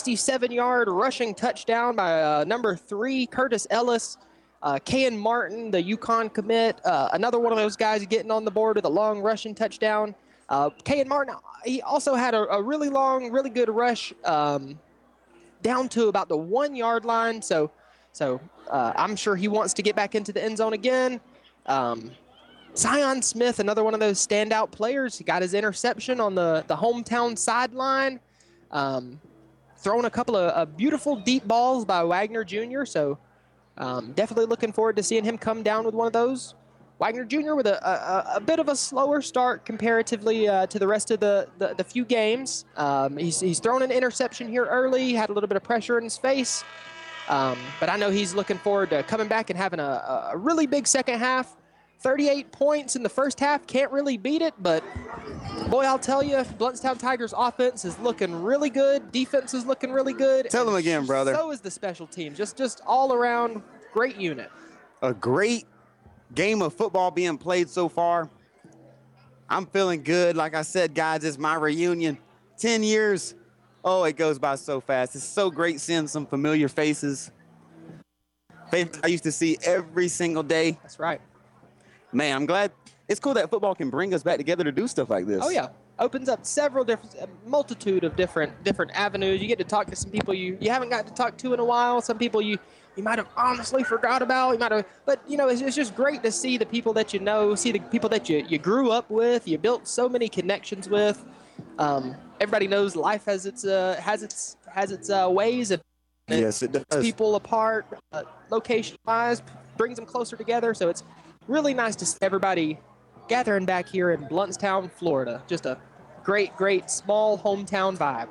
67-yard rushing touchdown by number 3, Curtis Ellis. Kayan Martin, the UConn commit, another one of those guys getting on the board with a long rushing touchdown. Kayan Martin, he also had a really long, really good rush down to about the 1-yard line. So I'm sure he wants to get back into the end zone again. Zion Smith, another one of those standout players. He got his interception on the hometown sideline. Throwing a couple of beautiful deep balls by Wagner Jr., so definitely looking forward to seeing him come down with one of those. Wagner Jr. with a bit of a slower start comparatively to the rest of the few games. He's thrown an interception here early, had a little bit of pressure in his face. But I know he's looking forward to coming back and having a really big second half. 38 points in the first half, can't really beat it, but boy, I'll tell you, Blountstown Tigers offense is looking really good. Defense is looking really good. Tell them again, brother. So is the special team. Just all around great unit. A great game of football being played so far. I'm feeling good. Like I said, guys, it's my reunion. 10 years. Oh, it goes by so fast. It's so great seeing some familiar faces. Faces I used to see every single day. That's right. Man, I'm glad. It's cool that football can bring us back together to do stuff like this. Oh, yeah. Opens up several different, a multitude of different avenues. You get to talk to some people you haven't got to talk to in a while. Some people you might have honestly forgot about. You might have, but, you know, it's just great to see the people that you know, see the people that you grew up with, you built so many connections with. Everybody knows life has its ways of yes, it does. People apart, location-wise, brings them closer together. So it's really nice to see everybody gathering back here in Blountstown, Florida. Just a great, great small hometown vibe.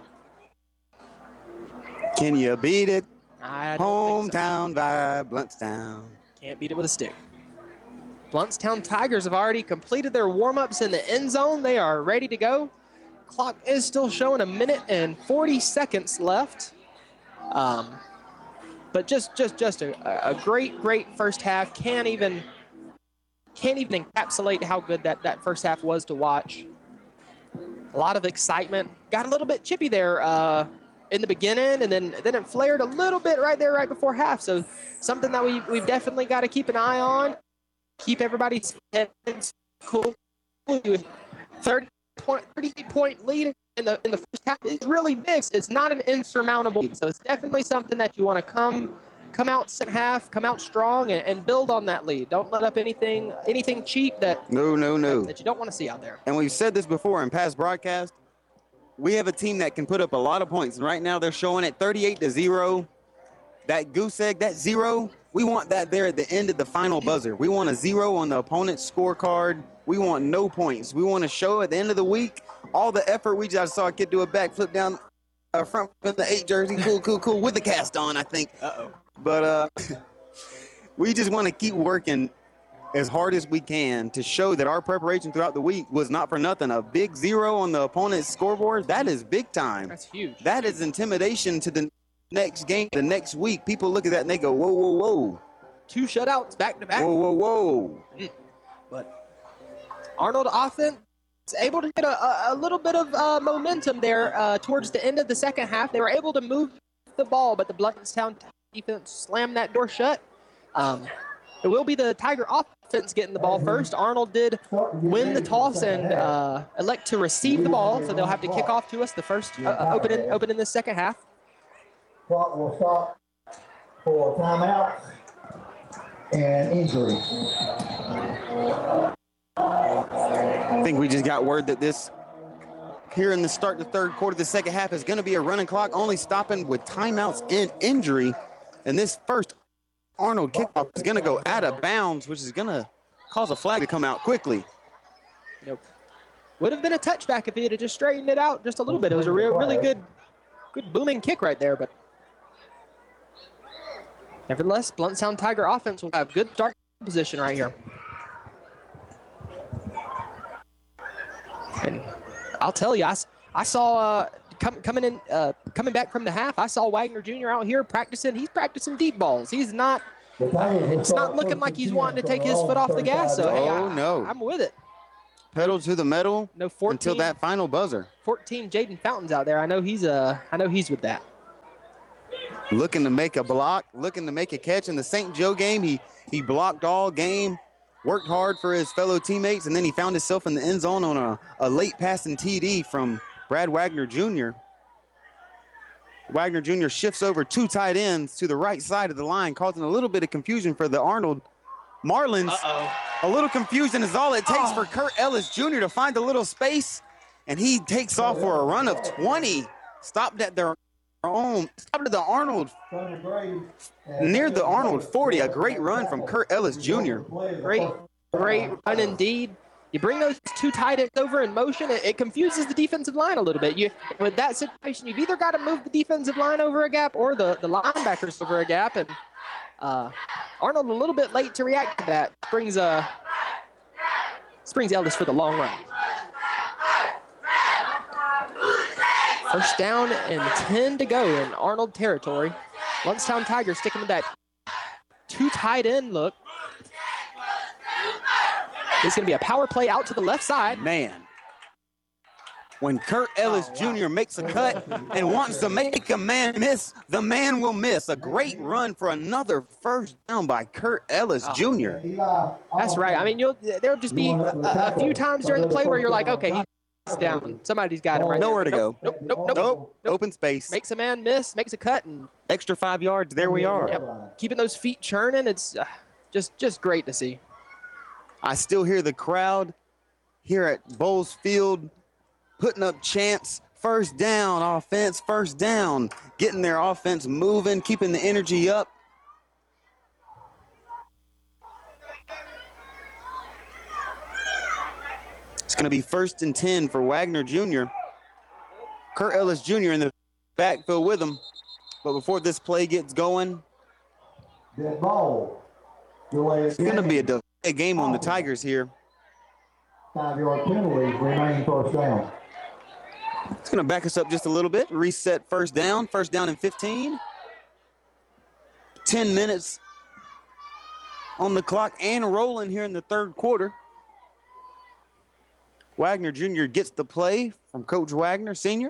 Can you beat it? I don't think so. Hometown vibe, Blountstown. Can't beat it with a stick. Blountstown Tigers have already completed their warm-ups in the end zone. They are ready to go. Clock is still showing 1 minute and 40 seconds left. But just a great, great first half. Can't even encapsulate how good that first half was to watch. A lot of excitement. Got a little bit chippy there in the beginning, and then it flared a little bit right before half. So something that we've definitely got to keep an eye on. Keep everybody's heads cool. 30-point lead in the first half is really big. It's not an insurmountable lead. So it's definitely something that you want to come out second half, come out strong, and build on that lead. Don't let up anything cheap that you don't want to see out there. And we've said this before in past broadcasts. We have a team that can put up a lot of points. And right now they're showing it 38-0. That goose egg, that 0, we want that there at the end of the final buzzer. We want a 0 on the opponent's scorecard. We want no points. We want to show at the end of the week all the effort. We just saw a kid do a backflip down front of the 8 jersey. Cool, with the cast on, I think. Uh-oh. But we just want to keep working as hard as we can to show that our preparation throughout the week was not for nothing. A big 0 on the opponent's scoreboard, that is big time. That's huge. That is intimidation to the next game, the next week. People look at that and they go, whoa. 2 shutouts back to back. Whoa. But Arnold offense is able to get a little bit of momentum there towards the end of the second half. They were able to move the ball, but the Blountstown defense slammed that door shut. It will be the Tiger offense getting the ball first. Arnold did win the toss and elect to receive the ball, so they'll have to kick off to us the first open in the second half. Clock will stop for timeout and injury. I think we just got word that this here in the start of the third quarter, the second half is going to be a running clock, only stopping with timeouts and injury. And this first Arnold kickoff is going to go out of bounds, which is going to cause a flag to come out quickly. Nope. Would have been a touchback if he had just straightened it out just a little bit. It was a really good booming kick right there. But nevertheless, Blountstown Tiger offense will have good start position right here. And I'll tell you, I saw coming back from the half, I saw Wagner Jr. out here practicing. He's practicing deep balls. He's not. It's not looking like he's wanting to take his foot off the gas. So no, I'm with it. Pedal to the metal. No, 14, until that final buzzer. 14 Jaden Fountains out there. I know he's with that. looking to make a block, looking to make a catch. In the St. Joe game, he blocked all game, worked hard for his fellow teammates, and then he found himself in the end zone on a late passing TD from Brad Wagner Jr. Wagner Jr. shifts over 2 tight ends to the right side of the line, causing a little bit of confusion for the Arnold Marlins. A little confusion is all it takes for Kurt Ellis Jr. to find a little space, and he takes off for a run of 20. Stopped at the Arnold, near the Arnold 40. A great run from Kurt Ellis Jr. Great run indeed. You bring those 2 tight ends over in motion, it confuses the defensive line a little bit. With that situation, you've either got to move the defensive line over a gap or the linebackers over a gap, and Arnold a little bit late to react to that. Springs Ellis for the long run. First down and 10 to go in Arnold territory. Blountstown Tigers sticking with that 2 tight end look. It's going to be a power play out to the left side. Man, when Kurt Ellis Jr. makes a cut and wants to make a man miss, the man will miss. A great run for another first down by Kurt Ellis Jr. That's right. I mean, there'll just be a few times during the play where you're like, okay, he's down. Somebody's got him right Nowhere there. to go. Nope. Open space. Makes a man miss, makes a cut, and Extra 5 yards. There we are. keeping those feet churning. It's just great to see. I still hear the crowd here at Bowles Field putting up chants. First down, offense, first down. Getting their offense moving, keeping the energy up. It's going to be 1st and 10 for Wagner Jr. Kurt Ellis Jr. in the backfield with him. But before this play gets going, it's going to be a game on the Tigers here. 5-yard penalty, remaining first down. It's going to back us up just a little bit. Reset first down and 15. 10 minutes on the clock and rolling here in the third quarter. Wagner Jr. gets the play from Coach Wagner, Sr.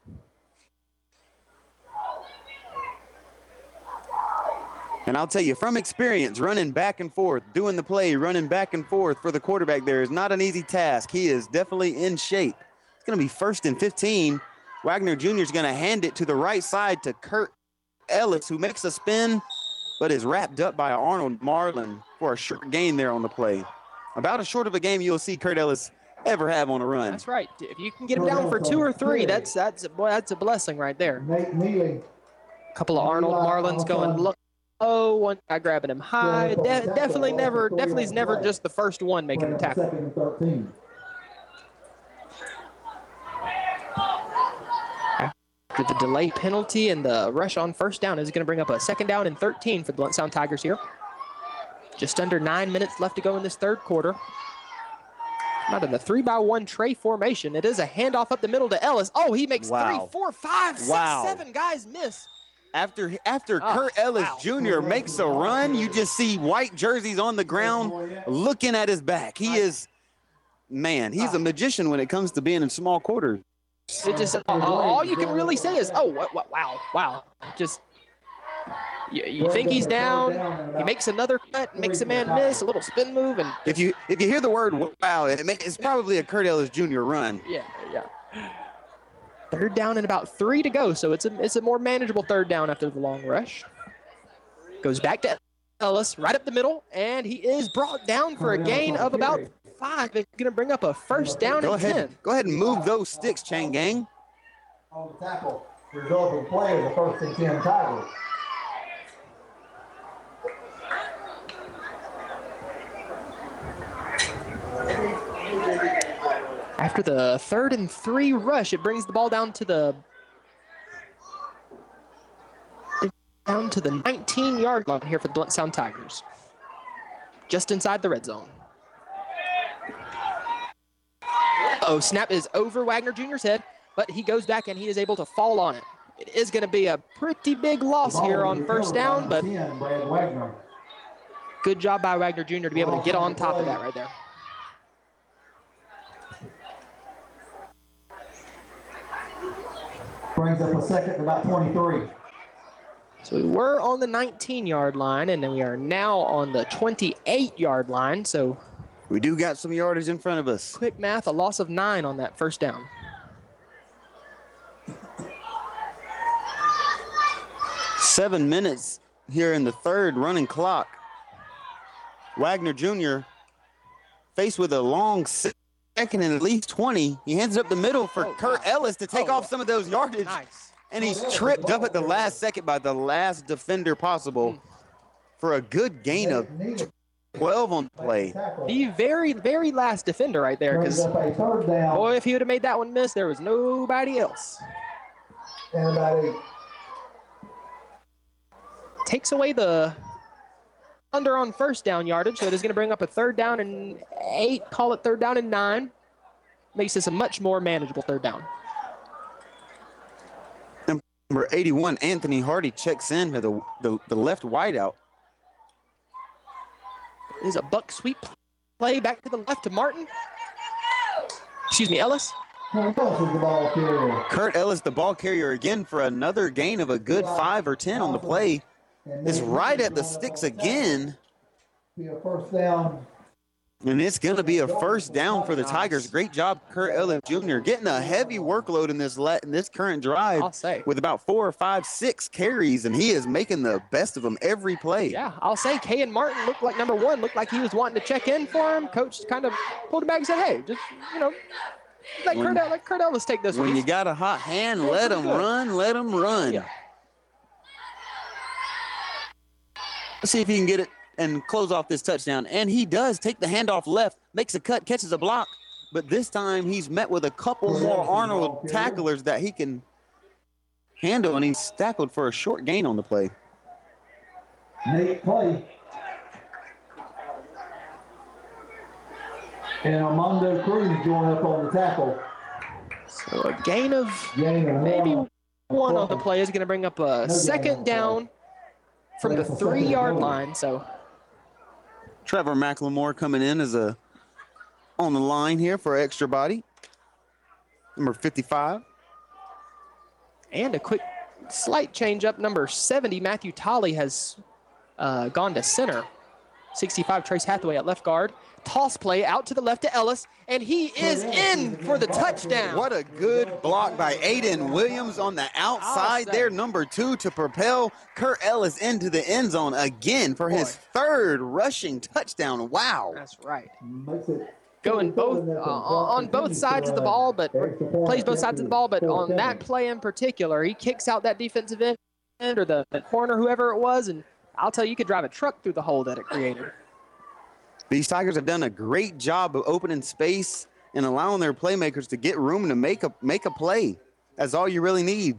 And I'll tell you, from experience, running back and forth, doing the play, running back and forth for the quarterback there is not an easy task. He is definitely in shape. It's going to be 1st and 15. Wagner Jr. is going to hand it to the right side to Kurt Ellis, who makes a spin, but is wrapped up by Arnold Marlin for a short gain there on the play. About as short of a game you'll see Kurt Ellis ever have on a run. That's right. If you can get him down for 2 or 3, that's a blessing right there. A couple of Arnold Marlins going look. Oh, one guy grabbing him high. Definitely is never just the first one making the tackle. After the delay penalty and the rush on first down is going to bring up a 2nd down and 13 for the Blountstown Tigers here. Just under 9 minutes left to go in this third quarter. Not in the 3-by-1 tray formation. It is a handoff up the middle to Ellis. Oh, he makes 3, 4, 5, 6, 7 guys miss. After Kurt Ellis Jr. makes a run, you just see white jerseys on the ground looking at his back. He is, man, he's a magician when it comes to being in small quarters. It just all you can really say is, oh, wow. Just you think he's down, he makes another cut, makes a man miss, a little spin move, and if you hear the word wow, it's probably a Kurt Ellis Jr. run. Yeah. 3rd down and about 3 to go, so it's a more manageable 3rd down after the long rush. Goes back to Ellis, right up the middle, and he is brought down for a gain of about 5. It's going to bring up a 1st down and 10. Go ahead and move those sticks, Chain Gang. On the tackle, resulting play of the 1st and 10 Tigers. After the 3rd and 3 rush, it brings the ball down to the 19-yard line here for the Blountstown Tigers. Just inside the red zone. Snap is over Wagner Jr.'s head, but he goes back and he is able to fall on it. It is going to be a pretty big loss here on first down, but good job by Wagner Jr. to be able to get on top of that right there. Brings up a 2nd and about 23. So we were on the 19-yard line, and then we are now on the 28-yard line. So We do got some yardage in front of us. quick math, a loss of 9 on that first down. Seven minutes here in the third running clock. Wagner Jr. faced with a long second and at least 20. He hands it up the middle for Kurt Ellis to take off some of those yardage. Nice. And he's tripped up at the last second by the last defender possible for a good gain of 12 on the play. The very, very last defender right there, Brings because, up a third down. boy, if he would have made that one miss, there was nobody else. And about 8. Takes away the under on first down yardage, so it is going to bring up a 3rd down and 8, call it 3rd down and 9. Makes this a much more manageable 3rd down. Number 81, Anthony Hardy checks in for the left wideout. It is a buck sweep play back to the left to Martin. Excuse me, Ellis. Kurt Ellis is the ball carrier. Kurt Ellis, the ball carrier again for another gain of a good 5 or 10 on the play. It's right at the sticks again. Be a first down. And it's going to be a first down for the Tigers. Great job, Kurt Ellis Jr. getting a heavy workload in this current drive. I'll say. With about 4 or 5, 6 carries, and he is making the best of them every play. Yeah, I'll say Kayan Martin looked like number 1, looked like he was wanting to check in for him. Coach kind of pulled him back and said, hey, just, let Kurt Ellis take this one. When you got a hot hand, let him run, let him run. Yeah. Let's see if he can get it and close off this touchdown. And he does take the handoff left, makes a cut, catches a block. But this time he's met with a couple more Arnold tacklers that he can handle, and he's tackled for a short gain on the play. Nate Clay. And Armando Cruz joined up on the tackle. So a gain of Gain of maybe 1. 1 on the play is going to bring up a 2nd down from the 3-yard line. So Trevor McLemore coming in as on the line here for extra body. Number 55. and a quick slight change up. Number 70, Matthew Tolley, has gone to center. 65, Trace Hathaway at left guard. Toss play out to the left to Ellis, and he is in for the touchdown. What a good block by Aiden Williams on the outside there, number 2, to propel Kurt Ellis into the end zone again for his 3rd rushing touchdown. Wow. That's right. Makes it Going both on both sides of the ball, but plays both sides of the ball. But on that play in particular, he kicks out that defensive end or the corner, whoever it was, and I'll tell you, you could drive a truck through the hole that it created. These Tigers have done a great job of opening space and allowing their playmakers to get room to make a play. That's all you really need.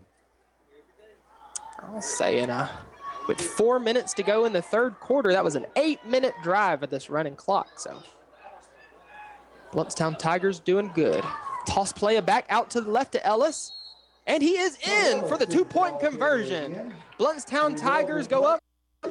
I'll say it. With 4 minutes to go in the third quarter, that was an 8-minute drive at this running clock. So Blountstown Tigers doing good. Toss play back out to the left to Ellis, and he is in for the 2-point conversion. Blountstown Tigers go up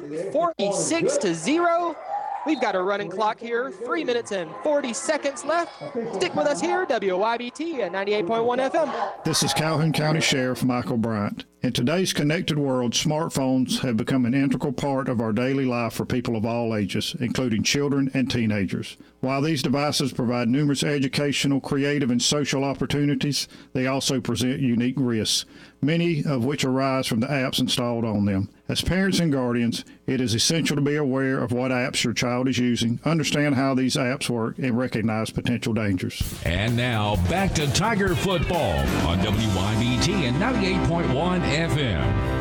46-0. We've got a running clock here, 3 minutes and 40 seconds left. Stick with us here, WYBT at 98.1 FM. This is Calhoun County Sheriff Michael Bryant. In today's connected world, smartphones have become an integral part of our daily life for people of all ages, including children and teenagers. While these devices provide numerous educational, creative, and social opportunities, they also present unique risks, many of which arise from the apps installed on them. As parents and guardians, it is essential to be aware of what apps your child is using, understand how these apps work, and recognize potential dangers. And now, back to Tiger football on WYBT and 98.1 FM.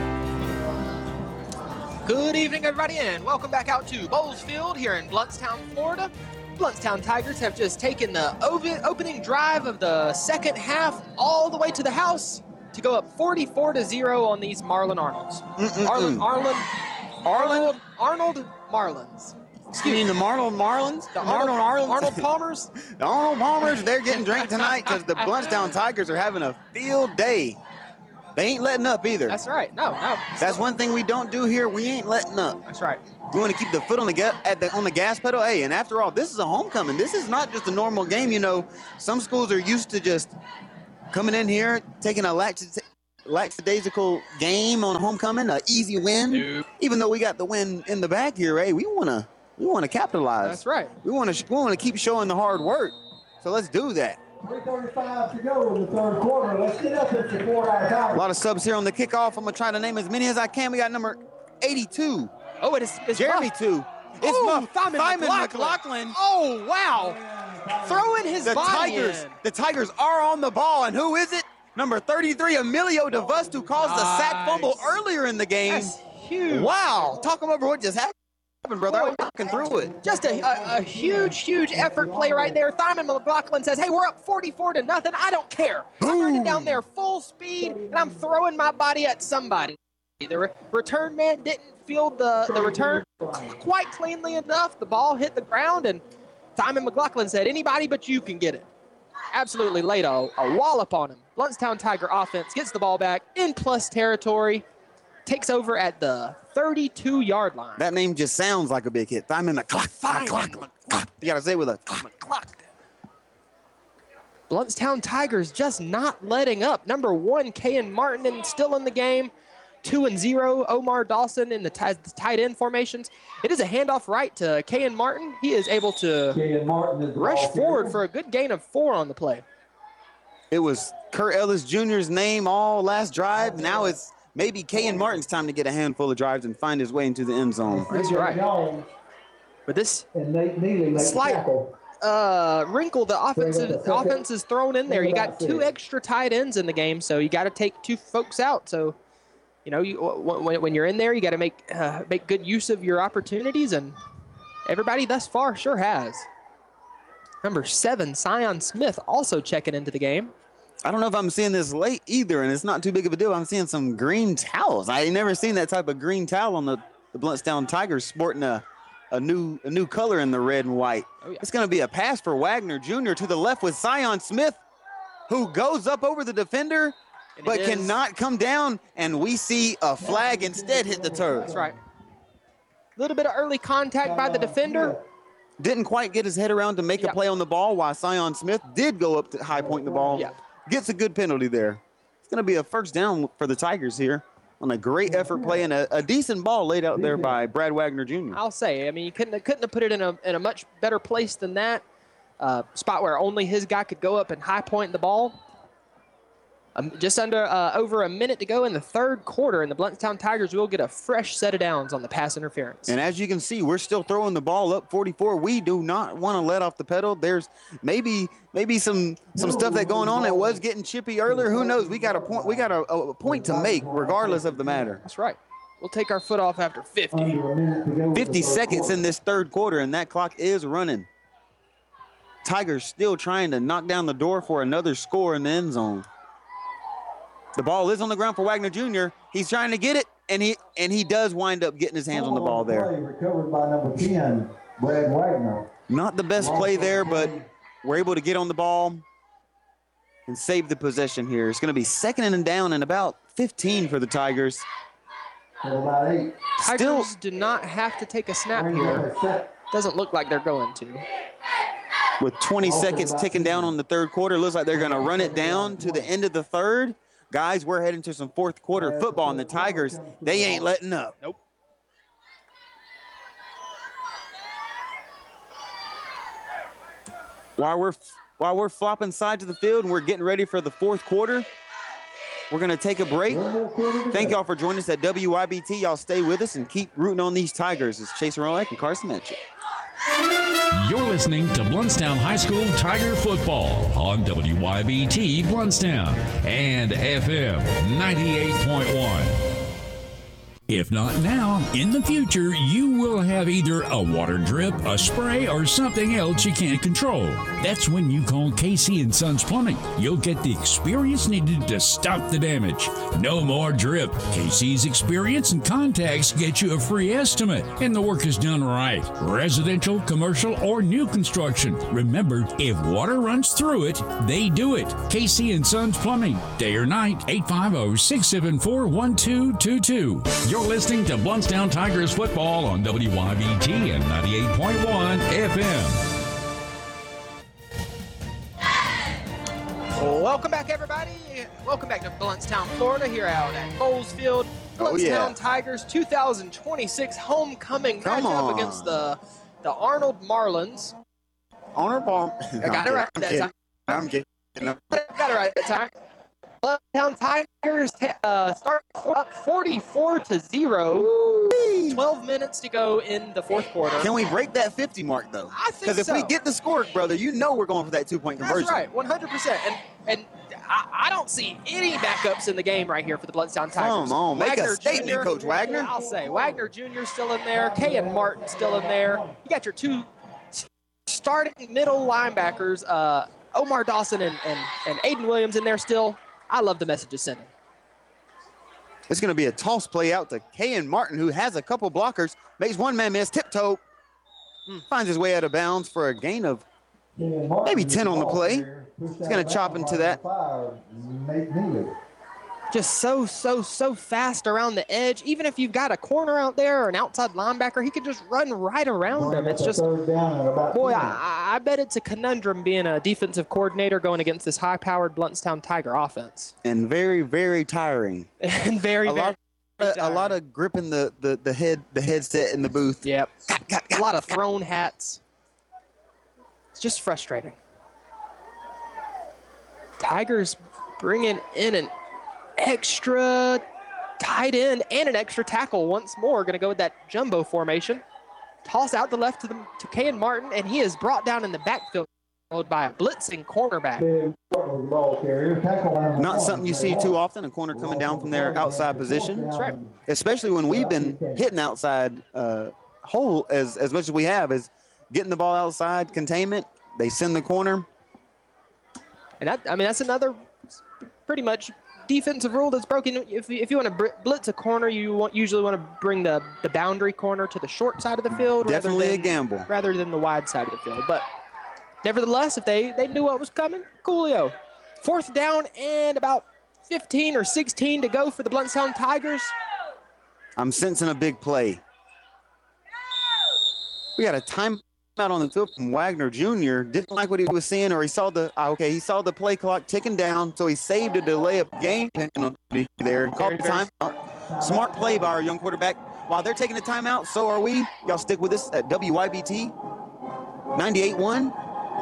Good evening, everybody, and welcome back out to Bowles Field here in Blountstown, Florida. Blountstown Tigers have just taken the opening drive of the second half all the way to the house to go up 44-0 on these Marlin Arnolds. Arnold Marlins. Excuse me, the Arnold Marlins? The Arnold Palmers? The Arnold Palmers, they're getting drank tonight because the Blountstown Tigers are having a field day. They ain't letting up either. That's right. No. That's one thing we don't do here. We ain't letting up. That's right. We want to keep the foot on the gas pedal. Hey, and after all, this is a homecoming. This is not just a normal game. You know, some schools are used to just coming in here, taking a lackadaisical game on homecoming, an easy win. Nope. Even though we got the win in the bag here, hey, we want to capitalize. That's right. We want to keep showing the hard work. So let's do that. 3:35 to go in the third quarter. Let's get up and support our Tigers. A lot of subs here on the kickoff. I'm going to try to name as many as I can. We got number 82. Oh, it's Jeremy Muff. 2. It's Oh, Muff. Simon McLaughlin. Oh, wow. Throwing his The body Tigers. in. The Tigers are on the ball. And who is it? Number 33, Emilio DeVust, who caused the sack fumble earlier in the game. That's huge. Wow. Talk over what just happened, brother. I was walking through it. Just a huge effort play right there. Simon McLaughlin says, hey, we're up 44-0. I don't care. I'm running down there full speed, and I'm throwing my body at somebody. The return man didn't field the return quite cleanly enough. The ball hit the ground, and Simon McLaughlin said, anybody but you can get it. Absolutely laid a wallop on him. Blountstown Tiger offense gets the ball back in plus territory, takes over at the 32-yard line. That name just sounds like a big hit. Simon McLaughlin. You got to say it with a McLaughlin. Blountstown Tigers just not letting up. Number 1, Kayan Martin still in the game. 2-0, Omar Dawson in the tight end formations. It is a handoff right to Kayan Martin. He is able to rush forward for a good gain of 4 on the play. It was Kurt Ellis Jr.'s name all last drive. Now it's maybe Kayan Martin's time to get a handful of drives and find his way into the end zone. That's right. But this slight wrinkle the offense is thrown in there. You got 2 extra tight ends in the game, so you got to take 2 folks out. So, you know, when you're in there, you got to make good use of your opportunities, and everybody thus far sure has. Number 7, Sion Smith, also checking into the game. I don't know if I'm seeing this late either, and it's not too big of a deal. I'm seeing some green towels. I ain't never seen that type of green towel on the Blountstown Tigers sporting a new color in the red and white. Oh, yeah. It's going to be a pass for Wagner Jr. to the left with Sion Smith, who goes up over the defender, but cannot come down, and we see a flag instead hit the turf. That's right. A little bit of early contact by the defender. Didn't quite get his head around to make a play on the ball, while Sion Smith did go up to high point the ball. Yeah. Gets a good penalty there. It's going to be a first down for the Tigers here on a great effort play and a decent ball laid out there by Brad Wagner Jr. I'll say, I mean, you couldn't have put it in a much better place than that. Spot where only his guy could go up and high point the ball. Just over a minute to go in the third quarter, and the Blountstown Tigers will get a fresh set of downs on the pass interference. And as you can see, we're still throwing the ball up 44. We do not want to let off the pedal. There's maybe some stuff that going on that was getting chippy earlier. Who knows? We got a point. We got a point to make, regardless of the matter. That's right. We'll take our foot off after 50. 50 seconds in this third quarter, and that clock is running. Tigers still trying to knock down the door for another score in the end zone. The ball is on the ground for Wagner Jr. He's trying to get it, and he does wind up getting his hands on the ball there. Recovered by number 10, Brad Wagner. Not the best play there, but we're able to get on the ball and save the possession here. It's going to be second and down and about 15 for the Tigers. About 8. Tigers do not have to take a snap here. Doesn't look like they're going to. With 20 seconds ticking down on the third quarter, looks like they're going to run it down to the end of the third. Guys, we're heading to some fourth quarter football, and the Tigers, they ain't letting up. Nope. While we're flopping side to the field and we're getting ready for the fourth quarter, we're going to take a break. Thank y'all for joining us at WYBT. Y'all stay with us and keep rooting on these Tigers. It's Chase Rowak and Carson Mitchell. You're listening to Blountstown High School Tiger Football on WYBT Blountstown and FM 98.1. If not now, in the future, you will have either a water drip, a spray, or something else you can't control. That's when you call Casey & Sons Plumbing. You'll get the experience needed to stop the damage. No more drip. Casey's experience and contacts get you a free estimate, and the work is done right. Residential, commercial, or new construction. Remember, if water runs through it, they do it. Casey & Sons Plumbing. Day or night, 850-674-1222. You're listening to Blountstown Tigers football on WYBT and 98.1 FM. Welcome back, everybody. Welcome back to Blountstown, Florida, here out at Bowles Field. Oh, Blountstown yeah. Tigers 2026 homecoming Come matchup on. against the Arnold Marlins. Honorable. I got it right that time. I'm kidding. Got it right that time. Blountstown Tigers start up 44-0. 12 minutes to go in the fourth quarter. Can we break that 50 mark, though? I think Because if we so. get the score, brother, you know we're going for that 2-point conversion. That's right, 100%. And I don't see any backups in the game right here for the Blountstown Tigers. Come on, make a Wagner statement, Jr., Coach Wagner. I'll say Wagner Jr. still in there. Kayan Martin still in there. You got your two starting middle linebackers, Omar Dawson and Aiden Williams in there still. I love the messages sending. It's going to be a toss play out to Kayan Martin, who has a couple blockers, makes one man miss, tiptoe, finds his way out of bounds for a gain of maybe 10 on the play. He's going to chop into that. Just so fast around the edge. Even if you've got a corner out there or an outside linebacker, he could just run right around him. It's just, boy, I bet it's a conundrum being a defensive coordinator going against this high-powered Blountstown Tiger offense. And very, very tiring. And very A lot tiring. of gripping the headset in the booth. Yep. A lot of thrown hats. It's just frustrating. Tigers bringing in an extra tight end and an extra tackle once more. Going to go with that jumbo formation. Toss out the left to Kayan Martin, and he is brought down in the backfield by a blitzing cornerback. Not something you see too often, a corner coming down from their outside position. That's right. Especially when we've been hitting outside hole as much as we have, is getting the ball outside, containment. They send the corner. And that's another pretty much defensive rule that's broken. If you want to blitz a corner, you usually want to bring the boundary corner to the short side of the field. Definitely a gamble. Rather than the wide side of the field. But nevertheless, if they knew what was coming, coolio. Fourth down and about 15 or 16 to go for the Blountstown Tigers. I'm sensing a big play. We got a timeout on the field from Wagner Jr. Didn't like what he was seeing, or he saw the play clock ticking down, so he saved a delay of game penalty there. Called the timeout. Smart play by our young quarterback. While they're taking a timeout, so are we. Y'all stick with us at WYBT 98.1.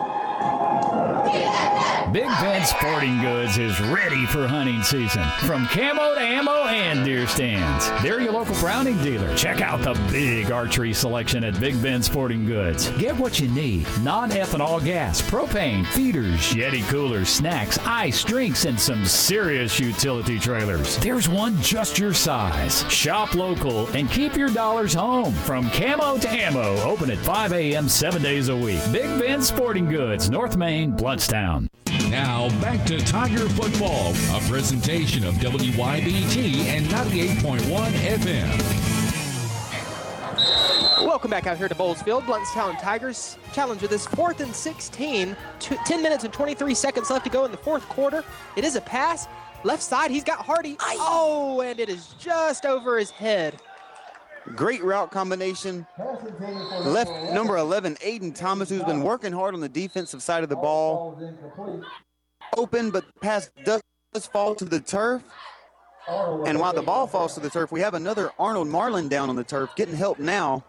Big Ben Sporting Goods is ready for hunting season. From camo to ammo and deer stands, they're your local Browning dealer. Check out the big archery selection at Big Ben Sporting Goods. Get what you need: non-ethanol gas, propane, feeders, Yeti coolers, snacks, ice, drinks, and some serious utility trailers. There's one just your size. Shop local and keep your dollars home. From camo to ammo, open at 5 a.m. 7 days a week. Big Ben Sporting Goods, North Main, Blountstown. Now back to Tiger Football, a presentation of WYBT and 98.1 FM. Welcome back out here to Bowles Field. Blountstown Tigers challenge with this 4th and 16. 10 minutes and 23 seconds left to go in the fourth quarter. It is a pass. Left side, he's got Hardy. Oh, and it is just over his head. Great route combination. Left number 11, Aiden Thomas, who's been working hard on the defensive side of the ball. Open, but the pass does fall to the turf. And while the ball falls to the turf, we have another Arnold Marlin down on the turf, getting help now.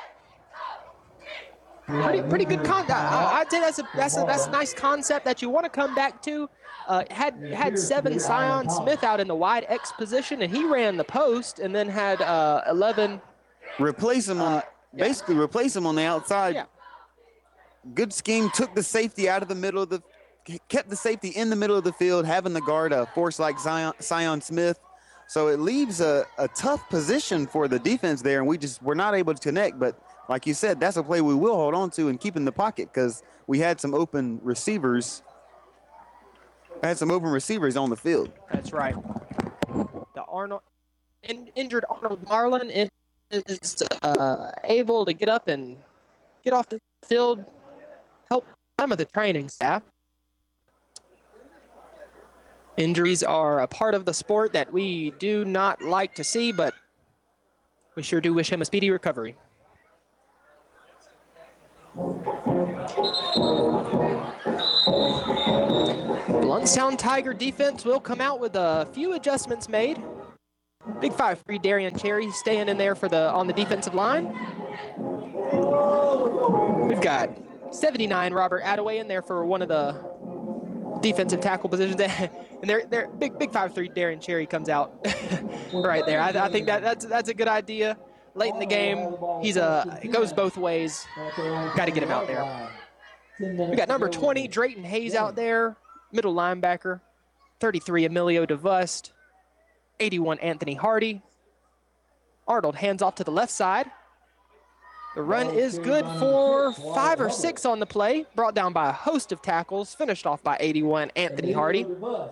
Pretty good concept. I'd say that's a nice concept that you want to come back to. Had 7 Sion Smith out in the wide X position, and he ran the post, and then had 11. Replace him on the outside. Yeah. Good scheme. Took the safety out of the middle of kept the safety in the middle of the field, having the guard a force like Sion Smith. So it leaves a tough position for the defense there, and we're not able to connect. But like you said, that's a play we will hold on to and keep in the pocket, because we had some open receivers. On the field. That's right. The injured Arnold Marlin is able to get up and get off the field, help some of the training staff. Injuries are a part of the sport that we do not like to see, but we sure do wish him a speedy recovery. Bluntstown Tiger defense will come out with a few adjustments made. Big 5'3" Darian Cherry staying in there on the defensive line. We've got 79 Robert Attaway in there for one of the defensive tackle positions. And they're big 5'3" Darian Cherry comes out right there. I think that's a good idea. Late in the game, it goes both ways. Got to get him out there. We got number 20 Drayton Hayes out there, middle linebacker. 33 Emilio DeVust. 81 Anthony Hardy. Arnold hands off to the left side. The run is good for 5 or 6 on the play, brought down by a host of tackles, finished off by 81 Anthony Hardy.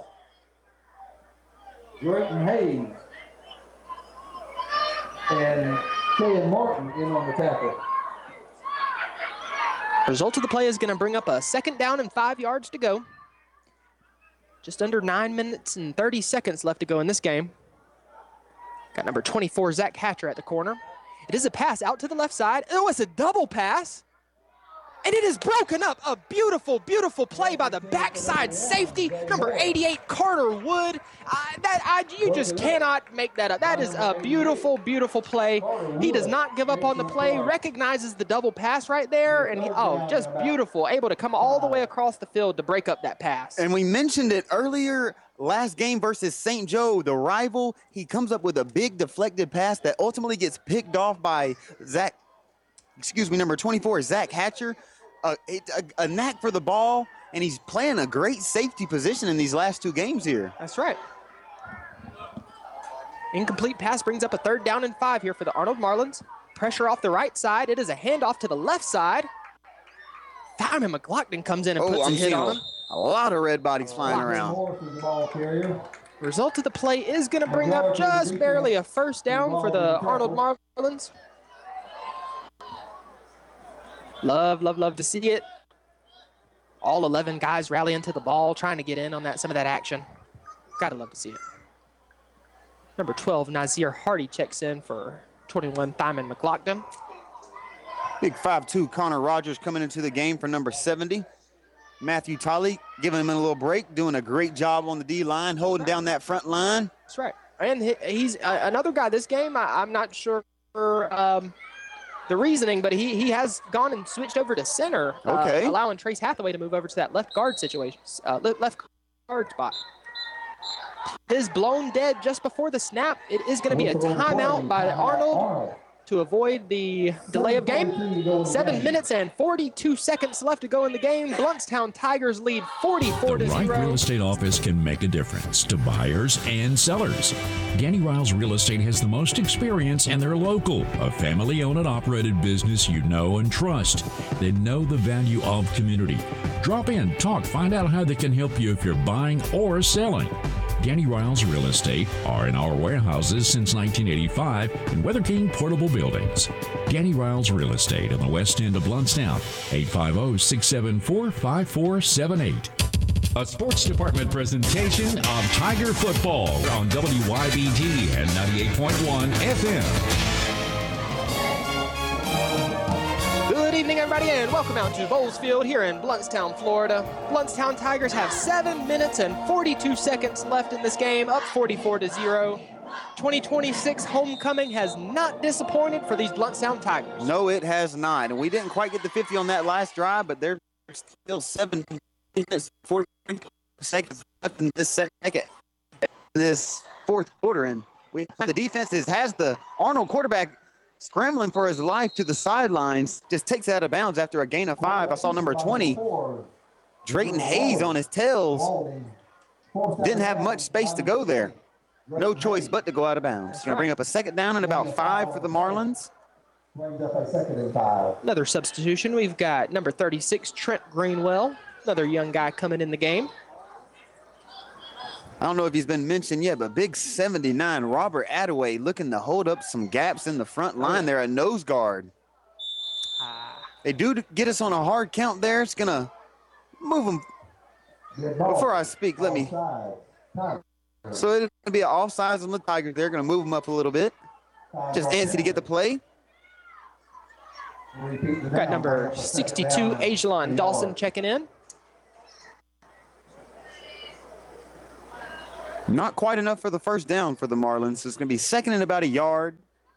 Drayton Hayes and Kayan Martin in on the tackle. Result of the play is going to bring up a 2nd down and 5 yards to go. Just under 9 minutes and 30 seconds left to go in this game. Got number 24, Zach Hatcher at the corner. It is a pass out to the left side. Oh, it's a double pass. And it is broken up. A beautiful, beautiful play by the backside safety, number 88, Carter Wood. You just cannot make that up. That is a beautiful, beautiful play. He does not give up on the play, recognizes the double pass right there, and just beautiful, able to come all the way across the field to break up that pass. And we mentioned it earlier, last game versus St. Joe, the rival. He comes up with a big deflected pass that ultimately gets picked off by number 24, Zach Hatcher. A knack for the ball, and he's playing a great safety position in these last 2 games here. That's right. Incomplete pass brings up a 3rd down and 5 here for the Arnold Marlins. Pressure off the right side. It is a handoff to the left side. Diamond McLaughlin comes in and puts a hit on him. A lot of red bodies flying around. Result of the play is going to bring up just barely a 1st down for the Arnold Marlins. Love to see it. All 11 guys rallying to the ball, trying to get in on some of that action. Gotta love to see it. Number 12, Nazir Hardy checks in for 21, Diamond McLaughlin. Big 5'2", Connor Rogers coming into the game for number 70. Matthew Tolley giving him a little break, doing a great job on the D-line, holding down that front line. That's right. And he's another guy this game. I'm not sure the reasoning, but he has gone and switched over to center, allowing Trace Hathaway to move over to that left guard situation, left guard spot. Is blown dead just before the snap. It is going to be a timeout by Arnold to avoid the delay of game. 7 minutes and 42 seconds left to go in the game. Bluntstown Tigers lead 44-0. The right real estate office can make a difference to buyers and sellers. Ganny Riles Real Estate has the most experience, and they're local, a family-owned and operated business you know and trust. They know the value of community. Drop in, talk, find out how they can help you if you're buying or selling. Ganny Riles Real Estate are in our warehouses since 1985 in Weather King Portable Buildings. Ganny Riles Real Estate on the west end of Bluntstown, 850-674-5478. A sports department presentation of Tiger Football on WYBT and 98.1 FM. Good evening, everybody, and welcome out to Bowles Field here in Bluntstown, Florida. Bluntstown Tigers have 7 minutes and 42 seconds left in this game, up 44-0. 2026 homecoming has not disappointed for these Bluntstown Tigers. No, it has not. And we didn't quite get the 50 on that last drive, but there's still 7 minutes, 40 seconds left in this fourth quarter. And the defense has the Arnold quarterback scrambling for his life to the sidelines, just takes it out of bounds after a gain of 5. I saw number 20, Drayton Hayes, on his tails. Didn't have much space to go there. No choice but to go out of bounds. Going to bring up a 2nd down and about 5 for the Marlins. Another substitution. We've got number 36, Trent Greenwell, another young guy coming in the game. I don't know if he's been mentioned yet, but big 79, Robert Attaway, looking to hold up some gaps in the front line there at nose guard. They do get us on a hard count there. It's going to move them. Before I speak, let me. So it's going to be an offsides on the Tigers. They're going to move them up a little bit. Just antsy to get the play. We've got number 62, Ajalon Dawson checking in. Not quite enough for the first down for the Marlins. So it's going to be second and about a yard.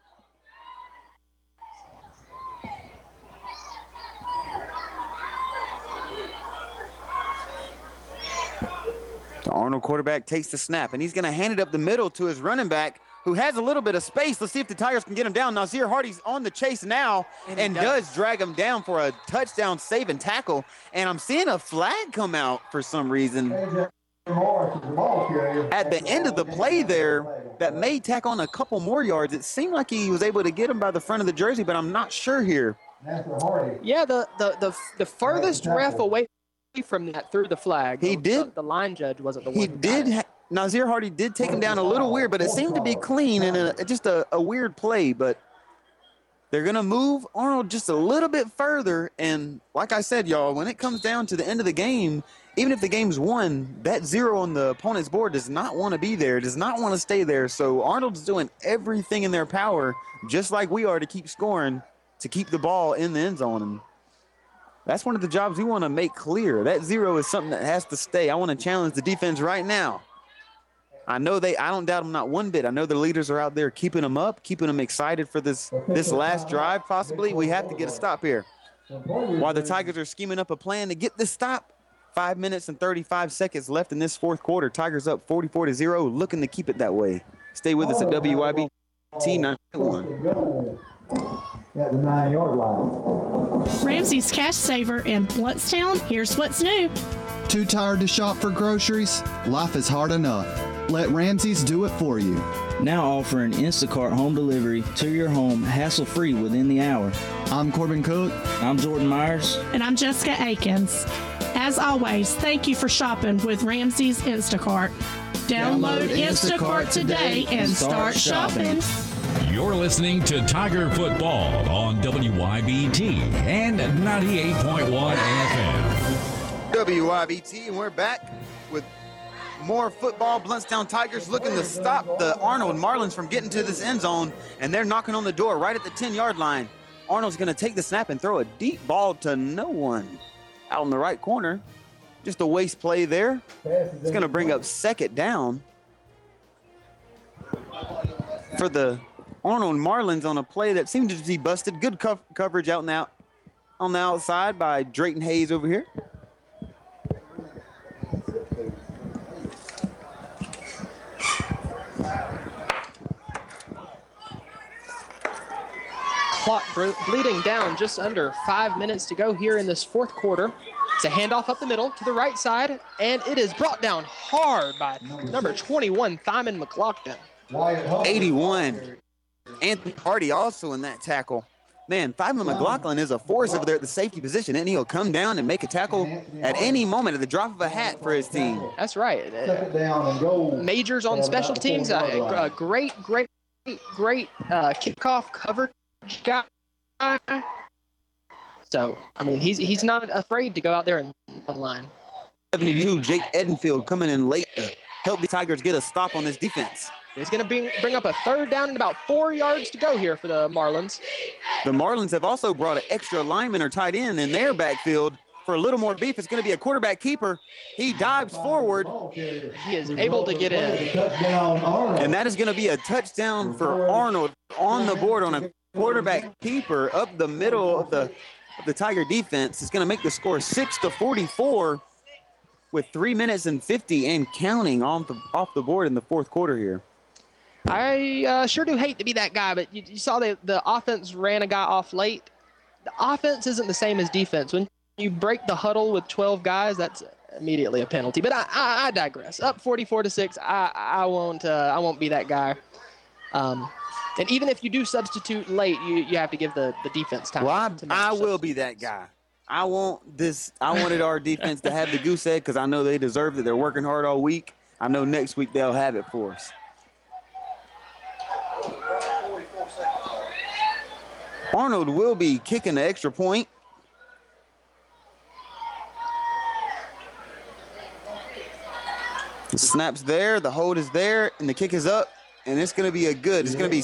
The Arnold quarterback takes the snap, and he's going to hand it up the middle to his running back, who has a little bit of space. Let's see if the Tigers can get him down. Nazir Hardy's on the chase now and does drag him down for a touchdown save and tackle. And I'm seeing a flag come out for some reason at the end of the play there that may tack on a couple more yards. It seemed like he was able to get him by the front of the jersey, but I'm not sure here. Yeah, the furthest ref away from that threw the flag. He did. The line judge wasn't the one. He did. Nazir Hardy did take him down a little weird, but it seemed to be clean and just a weird play. But they're going to move Arnold just a little bit further. And like I said, y'all, when it comes down to the end of the game, even if the game's won, that 0 on the opponent's board does not want to be there, does not want to stay there. So Arnold's doing everything in their power, just like we are, to keep scoring, to keep the ball in the end zone. And that's one of the jobs we want to make clear. That 0 is something that has to stay. I want to challenge the defense right now. I don't doubt them not one bit. I know the leaders are out there keeping them up, keeping them excited for this last drive possibly. We have to get a stop here. While the Tigers are scheming up a plan to get this stop, 5 minutes and 35 seconds left in this fourth quarter. Tigers up 44-0, looking to keep it that way. Stay with us at WYBT 91. At the 9-yard line. Ramsey's Cash Saver in Bluntstown. Here's what's new. Too tired to shop for groceries? Life is hard enough. Let Ramsey's do it for you. Now offering Instacart home delivery to your home hassle-free within the hour. I'm Corbin Cook. I'm Jordan Myers. And I'm Jessica Akins. As always, thank you for shopping with Ramsey's Instacart. Download Instacart today and start shopping. You're listening to Tiger Football on WYBT and 98.1 FM. WYBT, and we're back with more football. Bluntstown Tigers looking to stop the Arnold Marlins from getting to this end zone, and they're knocking on the door right at the 10-yard line. Arnold's going to take the snap and throw a deep ball to no one out in the right corner. Just a waste play there. It's going to bring up second down for the Arnold Marlins on a play that seemed to be busted. Good coverage out and out on the outside by Drayton Hayes over here. Clock bleeding down, just under 5 minutes to go here in this fourth quarter. It's a handoff up the middle to the right side, and it is brought down hard by number 21, Thyman McLaughlin. 81. Anthony Hardy also in that tackle. Man, Thyman McLaughlin is a force over there at the safety position, and he'll come down and make a tackle at any moment at the drop of a hat for his team. That's right. Majors on special teams, a great kickoff coverage guy. So, I mean, he's not afraid to go out there and line. 72, Jake Edenfield coming in late to help the Tigers get a stop on this defense. He's going to bring up a third down and about 4 yards to go here for the Marlins. The Marlins have also brought an extra lineman or tight end in their backfield for a little more beef. It's going to be a quarterback keeper. He dives forward. He is able to get in. And that is going to be a touchdown for Arnold on the board on a quarterback keeper up the middle of the Tiger defense. It's going to make the score 6-44 with 3 minutes and 50 and counting off the board in the fourth quarter here. I sure do hate to be that guy, but you saw the offense ran a guy off late. The offense isn't the same as defense. When you break the huddle with 12 guys, that's immediately a penalty. But I digress. Up 44-6. I won't be that guy. And even if you do substitute late, you have to give the defense time. Well, I will be that guy. I wanted our defense to have the goose egg because I know they deserve it. They're working hard all week. I know next week they'll have it for us. Arnold will be kicking the extra point. The snap's there, the hold is there, and the kick is up, and it's going to be It's going to be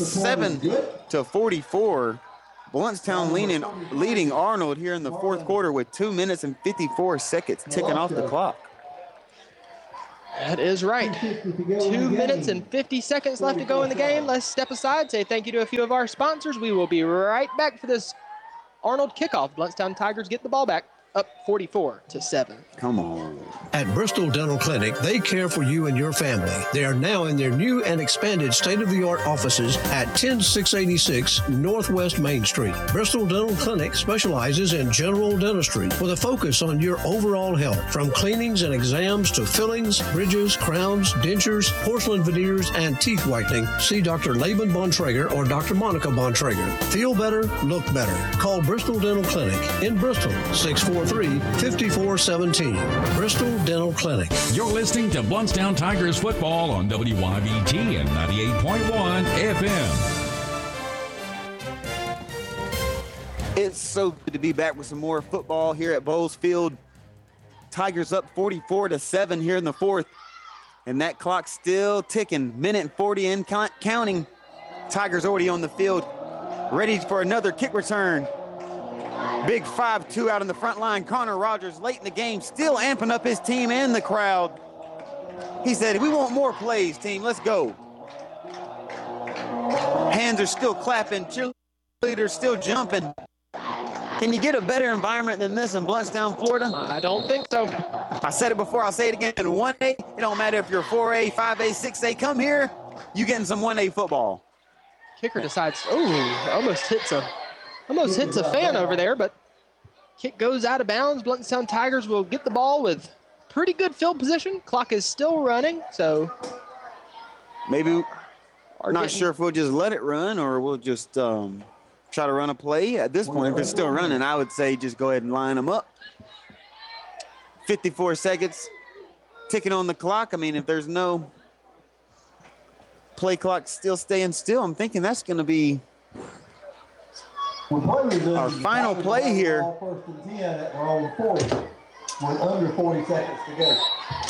7-44. Bluntstown leading Arnold here in the fourth quarter with 2 minutes and 54 seconds ticking off the clock. That is right. 2 minutes and 50 seconds left to go in the game. Let's step aside, say thank you to a few of our sponsors. We will be right back for this Arnold kickoff. Blountstown Tigers get the ball back, up 44-7. Come on. At Bristol Dental Clinic, they care for you and your family. They are now in their new and expanded state-of-the-art offices at 10686 Northwest Main Street. Bristol Dental Clinic specializes in general dentistry with a focus on your overall health, from cleanings and exams to fillings, bridges, crowns, dentures, porcelain veneers, and teeth whitening. See Dr. Laban Bontrager or Dr. Monica Bontrager. Feel better, look better. Call Bristol Dental Clinic in Bristol, 643-5417. Bristol Dental Clinic. You're listening to Blountstown Tigers football on WYBT and 98.1 FM. It's so good to be back with some more football here at Bowles Field. Tigers up 44-7 here in the fourth. And that clock's still ticking. Minute 40 and counting. Tigers already on the field, ready for another kick return. Big 5-2 out in the front line. Connor Rogers late in the game, still amping up his team and the crowd. He said, we want more plays, team. Let's go. Hands are still clapping. Cheerleaders still jumping. Can you get a better environment than this in Blountstown, Florida? I don't think so. I said it before, I'll say it again. In 1A, it don't matter if you're 4A, 5A, 6A. Come here, you getting some 1A football. Kicker decides, almost hits a fan over there, but kick goes out of bounds. Blountstown Tigers will get the ball with pretty good field position. Clock is still running, so maybe not sure if we'll just let it run or we'll just try to run a play. At this point, if it's still running, I would say just go ahead and line them up. 54 seconds ticking on the clock. I mean, if there's no play clock still staying still, I'm thinking that's going to be our final play here. First and 10 at our own 40. With under 40 seconds to go.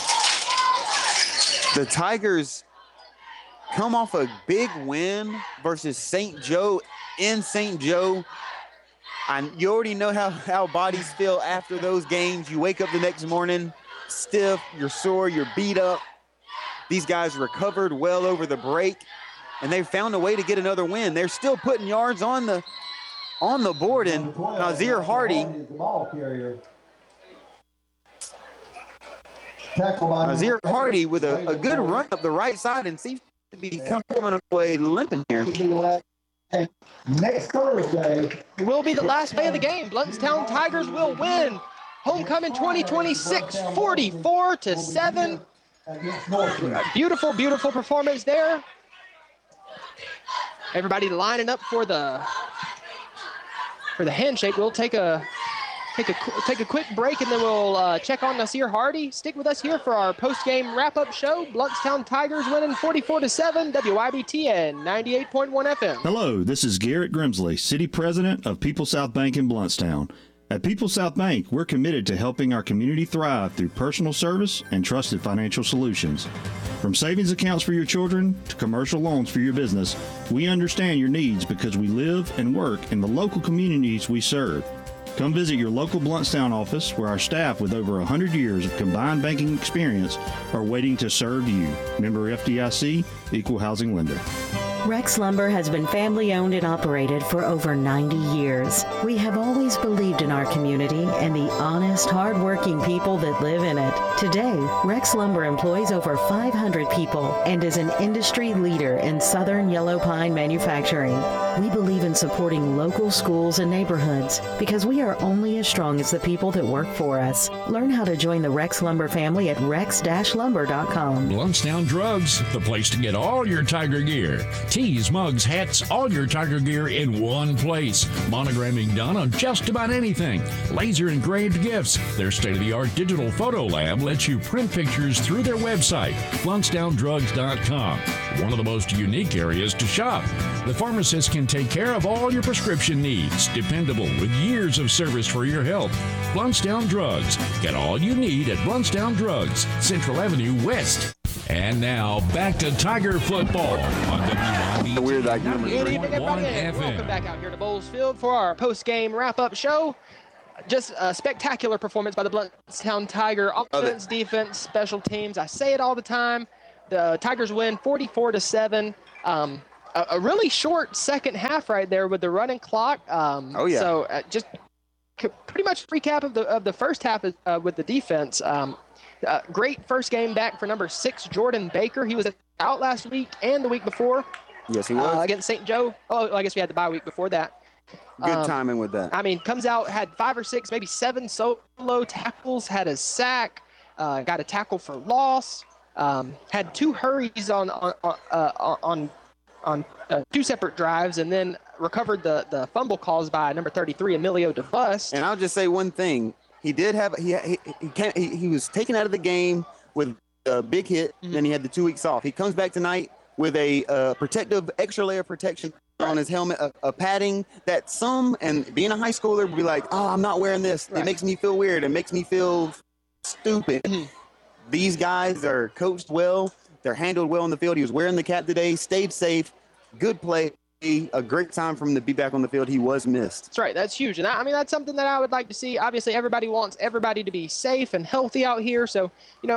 The Tigers come off a big win versus St. Joe in St. Joe. And you already know how bodies feel after those games. You wake up the next morning stiff, you're sore, you're beat up. These guys recovered well over the break, and they found a way to get another win. They're still putting yards on the board, and Nazir Hardy. Nazir Hardy with a good run up the right side and seems to be coming away limping here. Next Thursday will be the last play of the game. Blountstown Tigers will win. Homecoming 2026, 44-7. Beautiful, beautiful performance there. Everybody lining up for the handshake. We'll take a quick break, and then we'll check on Nasir Hardy. Stick with us here for our post-game wrap-up show. Blountstown Tigers winning 44-7, WYBT and 98.1 FM. Hello, this is Garrett Grimsley, City President of People South Bank in Blountstown. At People South Bank, we're committed to helping our community thrive through personal service and trusted financial solutions. From savings accounts for your children to commercial loans for your business, we understand your needs because we live and work in the local communities we serve. Come visit your local Blountstown office where our staff with over 100 years of combined banking experience are waiting to serve you. Member FDIC, Equal Housing Lender. Rex Lumber has been family-owned and operated for over 90 years. We have always believed in our community and the honest, hard-working people that live in it. Today, Rex Lumber employs over 500 people and is an industry leader in southern yellow pine manufacturing. We believe in supporting local schools and neighborhoods because we are only as strong as the people that work for us. Learn how to join the Rex Lumber family at rex-lumber.com. Blountstown Drugs, the place to get all your Tiger gear. Tees, mugs, hats, all your Tiger gear in one place. Monogramming done on just about anything. Laser engraved gifts. Their state-of-the-art digital photo lab lets you print pictures through their website, BlountstownDrugs.com. One of the most unique areas to shop. The pharmacist can take care of all your prescription needs. Dependable with years of service for your health. Blountstown Drugs. Get all you need at Blountstown Drugs, Central Avenue West. And now, back to Tiger football on WYBT. Good evening, everybody, and welcome back out here to Bowles Field for our post-game wrap-up show. just a spectacular performance by the Blountstown Tiger offense, defense, special teams. I say it all the time. The Tigers win 44-7. A really short second half right there with the running clock. So just pretty much recap of the first half with the defense. Great first game back for number 6, Jordan Baker. He was out last week and the week before. Yes, he was. Against St. Joe. Oh, I guess we had the bye week before that. Good timing with that. I mean, comes out, had 5 or 6, maybe 7 solo tackles, had a sack, got a tackle for loss, had 2 hurries on 2 separate drives, and then recovered the fumble caused by number 33, Emilio DeBust. And I'll just say one thing: he did have he was taken out of the game with a big hit, then he had the 2 weeks off. He comes back tonight with a protective extra layer of protection on his helmet, a padding that and being a high schooler would be like, oh, I'm not wearing this. It makes me feel weird. It makes me feel stupid. These guys are coached well. They're handled well on the field. He was wearing the cap today, stayed safe, good play, a great time for him to be back on the field. He was missed. That's right. That's huge. And I mean, that's something that I would like to see. Obviously, everybody wants everybody to be safe and healthy out here. So,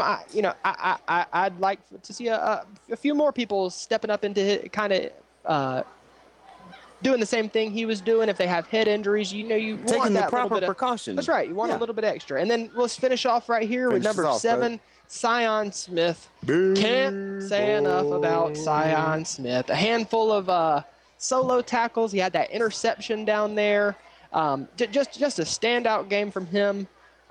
I'd like to see a few more people stepping up into kind of doing the same thing he was doing. If they have head injuries, you taking want that the proper little bit precautions. That's right. You want a little bit extra. And then let's finish off right here with number 7, Sion Smith. Can't say enough about Sion Smith. A handful of solo tackles. He had that interception down there. Just a standout game from him.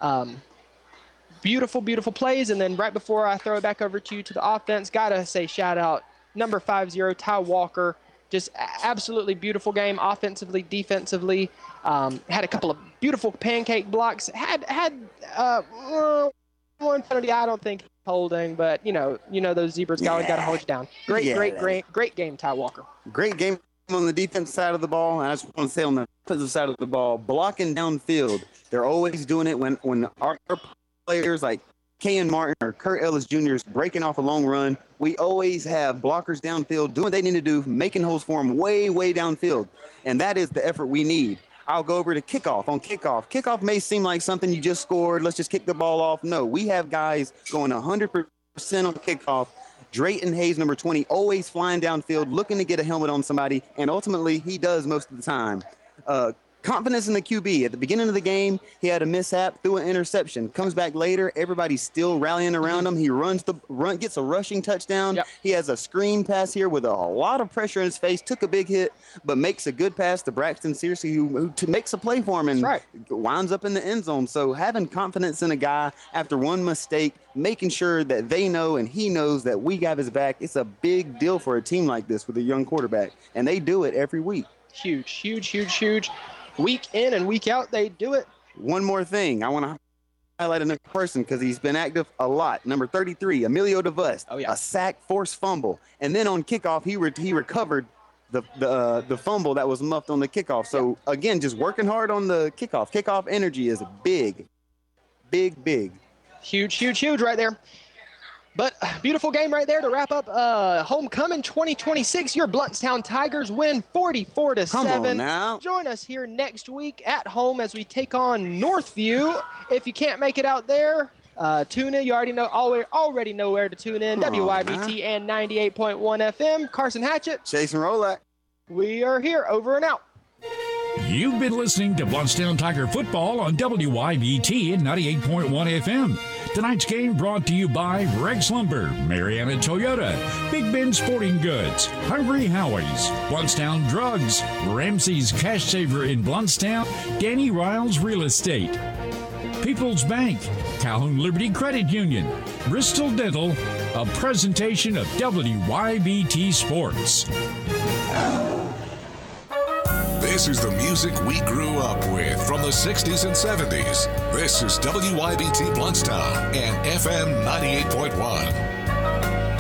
Beautiful plays. And then right before I throw it back over to you to the offense, gotta say shout out number 50, Ty Walker. Just absolutely beautiful game, offensively, defensively. Had a couple of beautiful pancake blocks. Had one penalty I don't think holding, but you know those zebras always got to hold you down. Great game, Ty Walker. Great game on the defensive side of the ball. And I just want to say on the offensive side of the ball, blocking downfield. They're always doing it when our players like Kayan Martin or Kurt Ellis Jr. is breaking off a long run. We always have blockers downfield doing what they need to do, making holes for them way downfield. And that is the effort we need. I'll go over to kickoff. On kickoff. Kickoff may seem like something you just scored. Let's just kick the ball off. No, we have guys going 100% on kickoff. Drayton Hayes, number 20, always flying downfield, looking to get a helmet on somebody, and ultimately he does most of the time. Confidence in the QB. At the beginning of the game, he had a mishap, threw an interception. Comes back later, everybody's still rallying around him. He gets a rushing touchdown. Yep. He has a screen pass here with a lot of pressure in his face. Took a big hit, but makes a good pass to Braxton Searcy, who makes a play for him and winds up in the end zone. So having confidence in a guy after one mistake, making sure that they know and he knows that we got his back, it's a big deal for a team like this with a young quarterback. And they do it every week. Huge. Week in and week out, they do it. One more thing. I want to highlight another person because he's been active a lot. Number 33, Emilio DeBust. Oh, yeah. A sack, forced fumble. And then on kickoff, he recovered the fumble that was muffed on the kickoff. So, again, just working hard on the kickoff. Kickoff energy is big. Huge right there. But beautiful game right there to wrap up Homecoming 2026. Your Blountstown Tigers win 44-7. Come on now. Join us here next week at home as we take on Northview. If you can't make it out there, tune in. You already know where to tune in. WYBT and 98.1 FM. Carson Hatchett. Jason Rolak. We are here. Over and out. You've been listening to Blountstown Tiger Football on WYBT and 98.1 FM. Tonight's game brought to you by Rex Lumber, Mariana Toyota, Big Ben Sporting Goods, Hungry Howie's, Blountstown Drugs, Ramsey's Cash Saver in Blountstown, Danny Riles Real Estate, People's Bank, Calhoun Liberty Credit Union, Bristol Dental, a presentation of WYBT Sports. This is the music we grew up with from the 60s and 70s. This is WYBT Blountstown and FM 98.1.